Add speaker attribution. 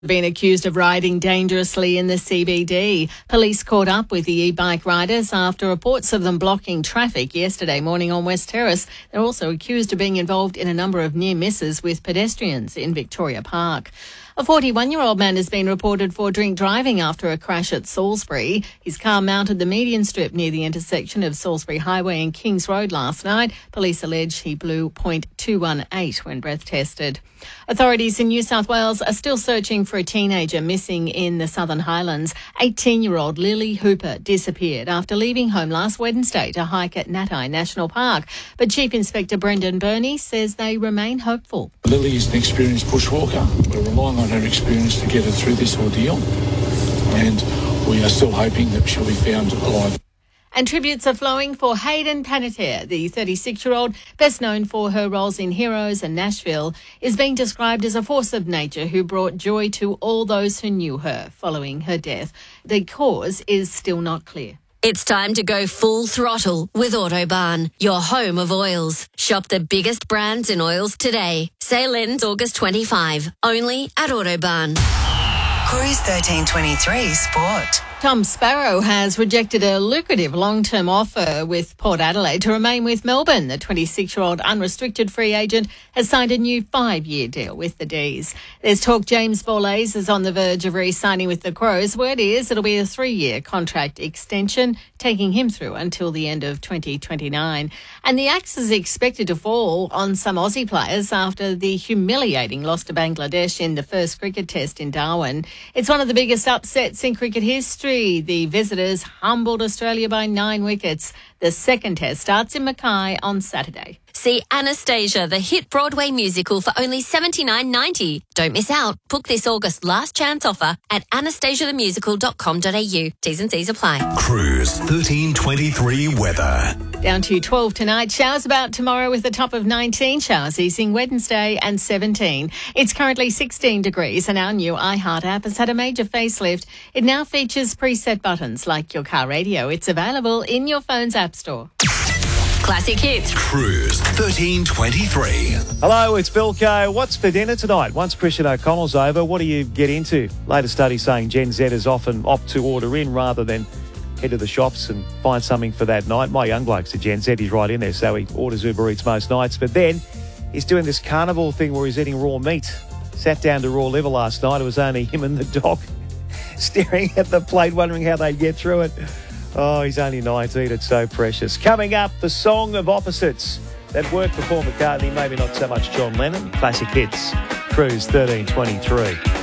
Speaker 1: Been accused of riding dangerously in the CBD. Police caught up with the e-bike riders after reports of them blocking traffic yesterday morning on West Terrace. They're also accused of being involved in a number of near misses with pedestrians in Victoria Park. A 41-year-old man has been reported for drink driving after a crash at Salisbury. His car mounted the median strip near the intersection of Salisbury Highway and Kings Road last night. Police allege he blew .218 when breath tested. Authorities in New South Wales are still searching for a teenager missing in the Southern Highlands. 18-year-old Lily Hooper disappeared after leaving home last Wednesday to hike at Natai National Park. But Chief Inspector Brendan Burney says they remain hopeful.
Speaker 2: Lily is an experienced bushwalker. We're relying on her experience to get her through this ordeal, and we are still hoping that she'll be found alive.
Speaker 1: And tributes are flowing for Hayden Panettiere. The 36-year-old, best known for her roles in Heroes and Nashville, is being described as a force of nature who brought joy to all those who knew her following her death. The cause is still not clear.
Speaker 3: It's time to go full throttle with Autobarn, your home of oils. Shop the biggest brands in oils today. Sale ends August 25, only at Autobarn.
Speaker 4: Cruise 1323 Sport.
Speaker 1: Tom Sparrow has rejected a lucrative long-term offer with Port Adelaide to remain with Melbourne. The 26-year-old unrestricted free agent has signed a new 5-year deal with the D's. There's talk James Borlase is on the verge of re-signing with the Crows. Word is it'll be a 3-year contract extension, taking him through until the end of 2029. And the axe is expected to fall on some Aussie players after the humiliating loss to Bangladesh in the first cricket test in Darwin. It's one of the biggest upsets in cricket history. The visitors humbled Australia by 9 wickets. The second test starts in Mackay on Saturday.
Speaker 3: See Anastasia, the hit Broadway musical, for only $79.90. Don't miss out. Book this August last chance offer at anastasiathemusical.com.au. T's and C's apply.
Speaker 5: Cruise 1323 weather.
Speaker 1: Down to 12 tonight. Showers about tomorrow with a top of 19. Showers easing Wednesday and 17. It's currently 16 degrees and our new iHeart app has had a major facelift. It now features preset buttons like your car radio. It's available in your phone's app store.
Speaker 3: Classic hits.
Speaker 5: Cruise 1323.
Speaker 6: Hello, it's Bill Coe. What's for dinner tonight? Once Christian O'Connell's over, what do you get into? Latest study saying Gen Zers often opt to order in rather than head to the shops and find something for that night. My young bloke's a Gen Z, he's right in there, so he orders Uber Eats most nights. But then he's doing this carnivore thing where he's eating raw meat. Sat down to raw liver last night. It was only him and the dog staring at the plate, wondering how they'd get through it. Oh, he's only 19. It's so precious. Coming up, the song of opposites that worked for Paul McCartney, maybe not so much John Lennon. Classic hits. Cruise 1323.